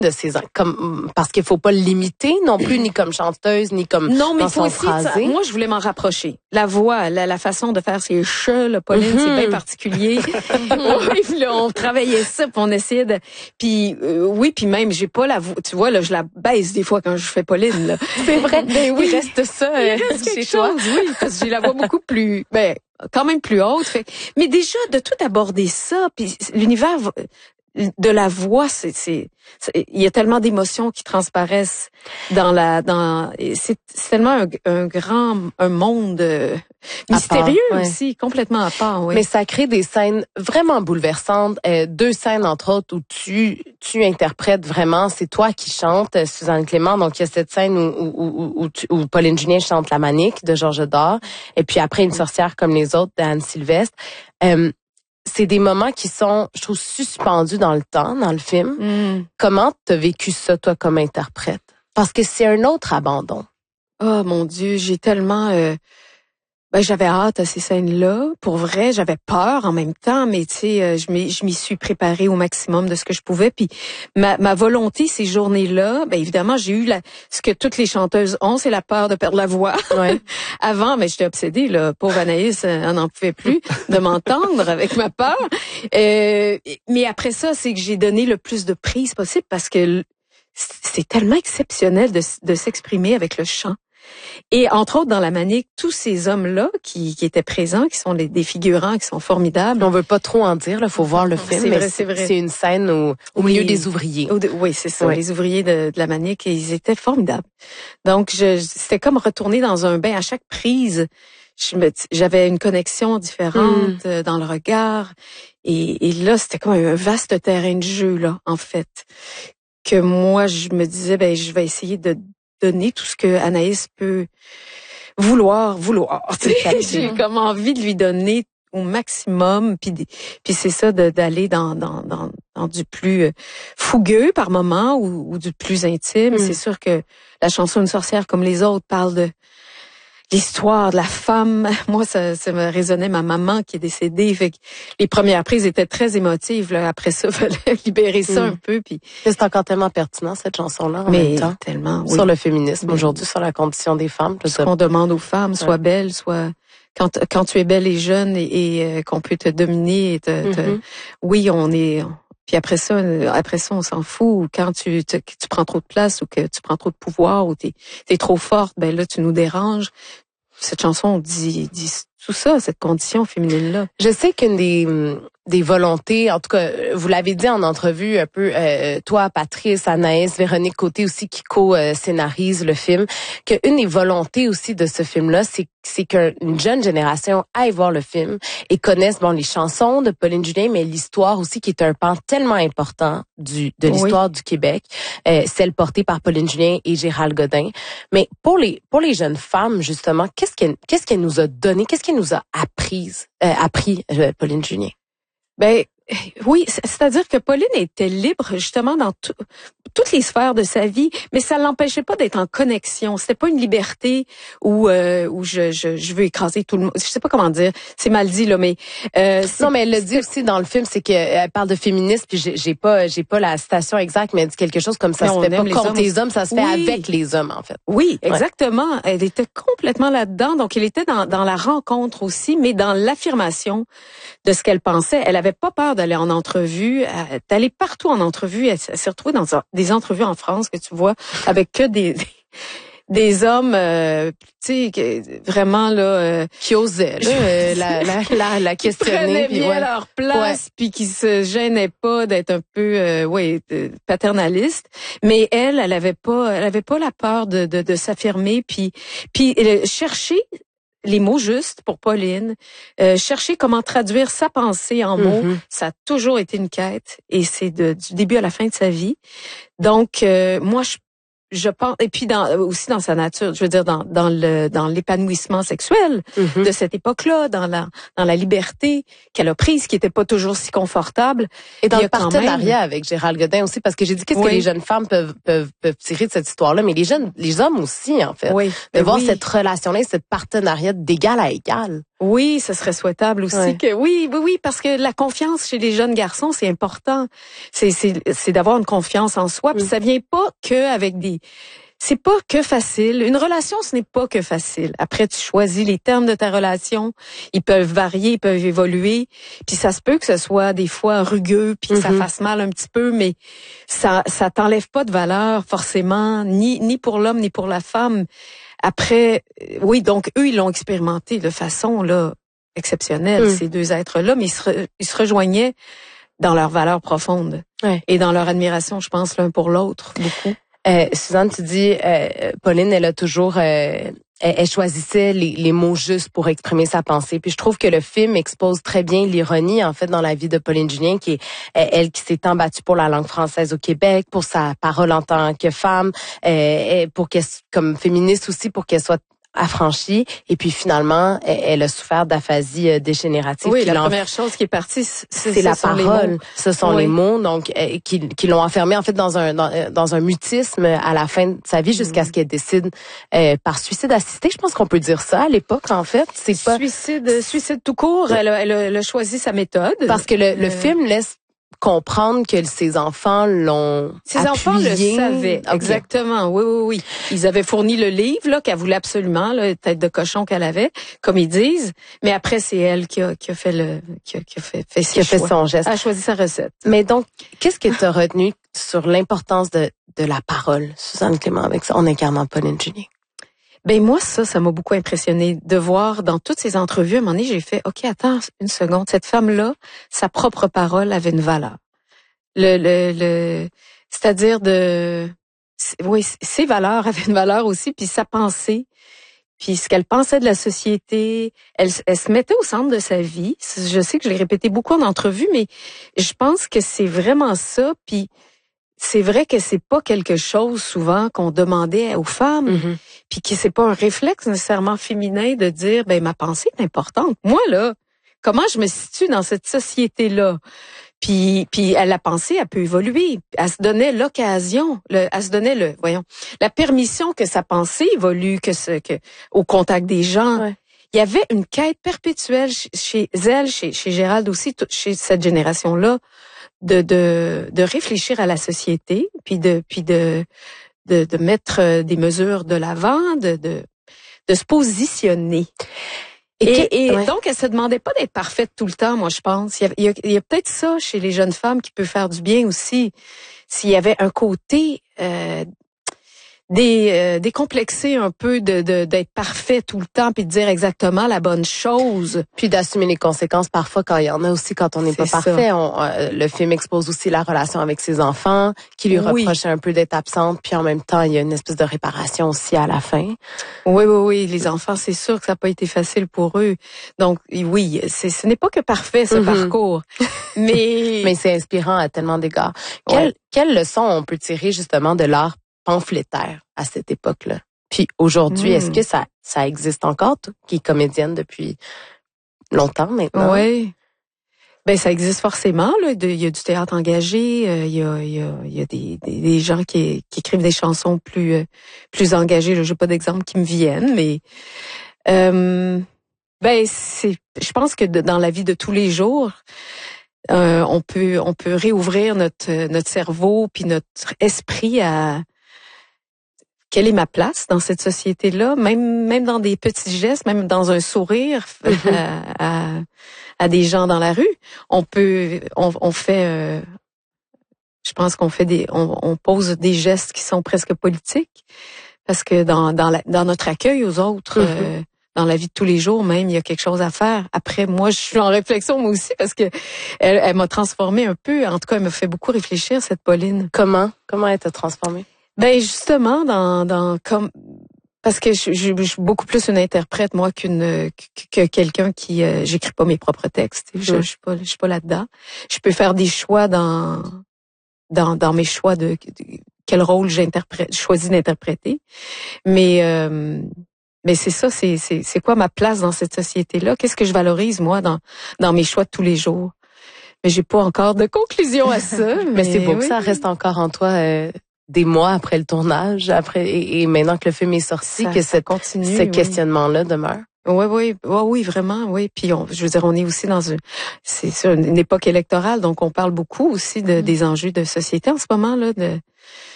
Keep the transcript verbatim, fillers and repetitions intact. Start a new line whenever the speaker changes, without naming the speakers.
de ses comme parce qu'il faut pas le limiter non plus ni comme chanteuse ni comme
non mais
dans
faut
son
essayer de ça.
phrasé.
Moi je voulais m'en rapprocher, la voix, la, la façon de faire ses chats, là, Pauline, mm-hmm. c'est bien particulier. Oui, puis là, on travaillait ça puis on essayait de puis euh, oui puis même j'ai pas la voix, tu vois là je la baisse des fois quand je fais Pauline là.
C'est vrai. Ben oui, il reste ça euh,
il reste
chez
quelque
toi.
Chose, oui, parce que j'ai la voix beaucoup plus ben quand même plus haute fait. Mais déjà de tout aborder ça puis l'univers de la voix, c'est, c'est, c'est, il y a tellement d'émotions qui transparaissent dans la, dans, c'est, c'est tellement un, un grand, un monde euh, mystérieux part, ouais. aussi, complètement à part, oui.
Mais ça crée des scènes vraiment bouleversantes. Euh, deux scènes, entre autres, où tu, tu interprètes vraiment, c'est toi qui chantes, Suzanne Clément. Donc, il y a cette scène où, où, où, où, tu, où Pauline Julien chante La Manique de Georges Dard. Et puis après, Une sorcière comme les autres d'Anne Sylvestre. Euh, C'est des moments qui sont, je trouve, suspendus dans le temps, dans le film. Mm. Comment t'as vécu ça, toi, comme interprète? Parce que c'est un autre abandon.
Oh, mon Dieu, j'ai tellement... Euh, ben, j'avais hâte à ces scènes-là. Pour vrai, j'avais peur en même temps, mais tu sais, je m'y, je m'y suis préparée au maximum de ce que je pouvais. Puis ma, ma volonté, ces journées-là, ben évidemment, j'ai eu la, ce que toutes les chanteuses ont, c'est la peur de perdre la voix.
Ouais.
Avant, mais j'étais obsédée, là. Pauvre Anaïs, elle n'en pouvait plus de m'entendre avec ma peur. Euh, mais après ça, c'est que j'ai donné le plus de prise possible parce que c'est tellement exceptionnel de, de s'exprimer avec le chant. Et entre autres, dans La Manique, tous ces hommes-là qui, qui étaient présents, qui sont les, des figurants, qui sont formidables.
On veut pas trop en dire, là, faut voir le film.
C'est
mais
vrai, c'est vrai.
C'est une scène au, au
oui,
milieu des ouvriers.
Au, oui, c'est ça,
oui.
Les ouvriers de, de La Manique, et ils étaient formidables. Donc, je, c'était comme retourner dans un bain. À chaque prise, je me, j'avais une connexion différente mm. dans le regard. Et, et là, c'était comme un vaste terrain de jeu, là, en fait. Que moi, je me disais, ben, je vais essayer de donner tout ce que Anaïs peut vouloir, vouloir. J'ai comme envie de lui donner au maximum, puis puis c'est ça de, d'aller dans, dans dans dans du plus fougueux par moment ou, ou du plus intime. Mm. C'est sûr que la chanson Une sorcière comme les autres parle de l'histoire de la femme. Moi, ça, ça me résonnait, ma maman qui est décédée. Fait que les premières prises étaient très émotives. Là. Après ça, il fallait libérer ça mmh. un peu. Puis
c'est encore tellement pertinent, cette chanson-là, en
mais
même temps.
Tellement, oui.
Sur le féminisme,
mais
aujourd'hui, sur la condition des femmes.
Ce qu'on demande aux femmes, sois ouais. belle, soit... Quand, quand tu es belle et jeune et, et euh, qu'on peut te dominer, et te, mmh. te... oui, on est... Puis après ça, après ça, on s'en fout. Quand tu, tu, tu prends trop de place ou que tu prends trop de pouvoir ou t'es, t'es trop forte, ben là, tu nous déranges. Cette chanson dit, dit tout ça, cette condition féminine-là.
Je sais qu'une des, des volontés, en tout cas, vous l'avez dit en entrevue un peu, euh, toi, Patrice, Anaïs, Véronique Côté aussi, qui co-scénarise le film, qu'une des volontés aussi de ce film-là, c'est, c'est qu'une jeune génération aille voir le film et connaisse, bon, les chansons de Pauline Julien, mais l'histoire aussi, qui est un pan tellement important du, de l'histoire oui. du Québec, euh, celle portée par Pauline Julien et Gérald Godin. Mais pour les, pour les jeunes femmes, justement, qu'est-ce qu'elle, qu'est-ce qu'elle nous a donné, qu'est-ce qu'elle nous a appris, euh, appris, euh, Pauline Julien?
Ben, oui, c'est-à-dire que Pauline était libre justement dans tout, toutes les sphères de sa vie, mais ça l'empêchait pas d'être en connexion. C'était pas une liberté où euh, où je, je je veux écraser tout le monde. Je sais pas comment dire, c'est mal dit là, mais euh,
non, mais elle le dit aussi dans le film, c'est qu'elle parle de féminisme, puis j'ai, j'ai pas j'ai pas la citation exacte, mais elle dit quelque chose comme ça mais se fait pas contre les hommes, ça se fait oui. avec les hommes en fait.
Oui, exactement. Ouais. Elle était complètement là-dedans, donc elle était dans dans la rencontre aussi, mais dans l'affirmation de ce qu'elle pensait. Elle avait pas peur d'aller en entrevue, d'aller partout en entrevue. Elle s'est retrouvée dans des entrevues en France que tu vois avec que des des, des hommes, euh, tu sais, vraiment là, euh,
qui osaient là, euh, la, la la la questionner,
qui prenaient
puis
bien
ouais.
leur place, ouais. puis qui se gênaient pas d'être un peu, euh, ouais, paternaliste. Mais elle, elle avait pas, elle avait pas la peur de de, de s'affirmer, puis puis chercher les mots justes pour Pauline, euh, chercher comment traduire sa pensée en mots, mm-hmm. ça a toujours été une quête et c'est de, du début à la fin de sa vie. Donc, euh, moi, je je pense, et puis dans, aussi dans sa nature, je veux dire dans dans le dans l'épanouissement sexuel mm-hmm. de cette époque-là, dans la dans la liberté qu'elle a prise, qui était pas toujours si confortable,
et dans le partenariat même... avec Gérald Godin aussi, parce que j'ai dit qu'est-ce oui. que les jeunes femmes peuvent peuvent peuvent tirer de cette histoire-là, mais les jeunes, les hommes aussi en fait,
oui.
de voir
oui.
cette relation-là, ce partenariat d'égal à égal.
Oui, ce serait souhaitable aussi
ouais.
que oui, oui, oui, parce que la confiance chez les jeunes garçons, c'est important. C'est c'est c'est d'avoir une confiance en soi, puis
Mm.
ça vient pas que avec des c'est pas que facile. Une relation, ce n'est pas que facile. Après, tu choisis les termes de ta relation. Ils peuvent varier, ils peuvent évoluer. Puis ça se peut que ce soit des fois rugueux, puis que
Mm-hmm.
ça fasse mal un petit peu, mais ça ça t'enlève pas de valeur forcément, ni ni pour l'homme ni pour la femme. Après, oui, donc eux, ils l'ont expérimenté de façon là exceptionnelle,
Mm.
ces deux êtres-là, mais ils se, re, ils se rejoignaient dans leurs valeurs profondes
ouais.
et dans leur admiration, je pense, l'un pour l'autre, beaucoup.
Euh, Suzanne, tu dis, euh, Pauline, elle a toujours, euh, elle, elle choisissait les, les mots justes pour exprimer sa pensée. Puis je trouve que le film expose très bien l'ironie, en fait, dans la vie de Pauline Julien, qui est elle qui s'est tant battue pour la langue française au Québec, pour sa parole en tant que femme, euh, pour qu'elle, comme féministe aussi, pour qu'elle soit affranchie, et puis finalement, elle, elle a souffert d'aphasie euh, dégénérative.
Oui, la première chose qui est partie, c'est,
c'est la parole, ce sont
oui.
les mots, donc euh, qui, qui l'ont enfermée en fait dans un dans, dans un mutisme à la fin de sa vie, jusqu'à ce qu'elle décide euh, par suicide assisté. Je pense qu'on peut dire ça à l'époque, en fait. C'est pas
suicide, suicide tout court. Elle a, elle a, elle a choisi sa méthode
parce que le, le
euh...
film laisse comprendre que ses enfants l'ont
Ses
appuyé.
enfants le savaient, okay. Exactement. Oui, oui, oui. Ils avaient fourni le livre là qu'elle voulait absolument, la tête de cochon qu'elle avait, comme ils disent. Mais après, c'est elle qui a, qui a fait le, qui a, qui a fait, fait,
qui a fait son geste.
Elle a choisi sa recette.
Mais donc, qu'est-ce que tu as retenu sur l'importance de de la parole, Suzanne Clément, avec ça, en incarnant Pauline Julien?
Ben moi, ça, ça m'a beaucoup impressionné de voir dans toutes ces entrevues, à un moment donné, j'ai fait, OK, attends une seconde, cette femme-là, sa propre parole avait une valeur. Le, le, le, c'est-à-dire de, oui, ses valeurs avaient une valeur aussi, puis sa pensée, puis ce qu'elle pensait de la société, elle, elle se mettait au centre de sa vie. Je sais que je l'ai répété beaucoup en entrevue, mais je pense que c'est vraiment ça, puis c'est vrai que c'est pas quelque chose souvent qu'on demandait aux femmes, mm-hmm. puis que c'est pas un réflexe nécessairement féminin de dire ben ma pensée est importante. Moi là, comment je me situe dans cette société-là? Puis puis elle, la pensée, elle peut évoluer. Elle se donnait l'occasion, le, elle se donnait le voyons, la permission que sa pensée évolue, que ce que au contact des gens. Ouais. Il y avait une quête perpétuelle chez elle, chez chez Gérald aussi, chez cette génération-là. De, de, de réfléchir à la société, puis de, puis de, de, de mettre des mesures de l'avant, de, de, de se positionner. Et, et, et ouais. donc, elle se demandait pas d'être parfaite tout le temps, moi, je pense. Il y a, il y a, il y a peut-être ça chez les jeunes femmes qui peut faire du bien aussi. S'il y avait un côté euh, des euh, décomplexé un peu de, de d'être parfait tout le temps puis de dire exactement la bonne chose,
puis d'assumer les conséquences parfois quand il y en a aussi quand on n'est pas parfait. On, euh, le film expose aussi la relation avec ses enfants qui lui oui. reprochaient un peu d'être absente, puis en même temps il y a une espèce de réparation aussi à la fin.
Oui oui oui, les enfants, c'est sûr que ça n'a pas été facile pour eux. Donc oui, c'est ce n'est pas que parfait ce mm-hmm. parcours. Mais
mais c'est inspirant à tellement d'égards. Quelle ouais. quelle leçon on peut tirer justement de l'art pamphlétaire à cette époque-là? Puis aujourd'hui, mmh. est-ce que ça ça existe encore, toi, qui est comédienne depuis longtemps maintenant?
Oui. Ben ça existe forcément là. Il y a du théâtre engagé, euh, il y a il y a il y a des, des des gens qui qui écrivent des chansons plus euh, plus engagées. Là, j'ai pas d'exemple qui me viennent, mais euh, ben c'est. Je pense que de, dans la vie de tous les jours. Euh, on peut on peut réouvrir notre notre cerveau puis notre esprit à quelle est ma place dans cette société-là, même même dans des petits gestes, même dans un sourire mm-hmm. à, à, à des gens dans la rue. On peut, on, on fait, euh, je pense qu'on fait des, on, on pose des gestes qui sont presque politiques, parce que dans dans, la, dans notre accueil aux autres, mm-hmm. euh, dans la vie de tous les jours, même il y a quelque chose à faire. Après, moi, je suis en réflexion moi aussi parce que elle, elle m'a transformée un peu. En tout cas, elle m'a fait beaucoup réfléchir, cette Pauline.
Comment comment elle t'a transformée?
Ben justement dans dans comme parce que je, je, je suis beaucoup plus une interprète moi qu'une que, que quelqu'un qui euh, j'écris pas mes propres textes. Je, mmh. je suis pas je suis pas là-dedans. Je peux faire des choix dans dans dans mes choix de, de quel rôle j'interprète, choisis d'interpréter. Mais euh, mais c'est ça, c'est c'est c'est quoi ma place dans cette société-là? Qu'est-ce que je valorise moi dans dans mes choix de tous les jours? Mais j'ai pas encore de conclusion à ça. mais,
mais c'est beau
oui.
que ça reste encore en toi. Euh... des mois après le tournage, après et, et maintenant que le film est sorti, ça, que cette, ce questionnement-là demeure.
Oui, oui, oui, oui, vraiment, oui. Puis, on, je veux dire, on est aussi dans une, c'est sur une époque électorale, donc on parle beaucoup aussi de, mm. des enjeux de société en ce moment là. De,